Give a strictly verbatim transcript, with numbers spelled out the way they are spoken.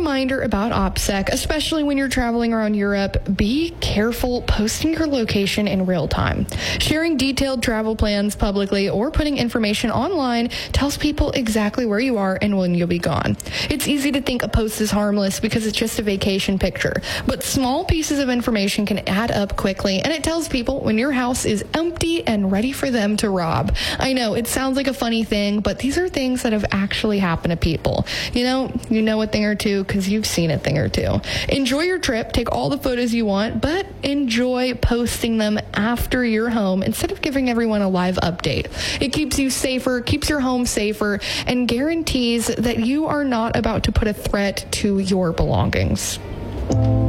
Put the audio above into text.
reminder about OPSEC, especially when you're traveling around Europe, be careful posting your location in real time. Sharing detailed travel plans publicly or putting information online tells people exactly where you are and when you'll be gone. It's easy to think a post is harmless because it's just a vacation picture, but small pieces of information can add up quickly, and it tells people when your house is empty and ready for them to rob. I know it sounds like a funny thing, but these are things that have actually happened to people. You know, you know a thing or two because you've seen a thing or two. Enjoy your trip, take all the photos you want, but enjoy posting them after you're home instead of giving everyone a live update. It keeps you safer, keeps your home safer, and guarantees that you are not about to put a threat to your belongings.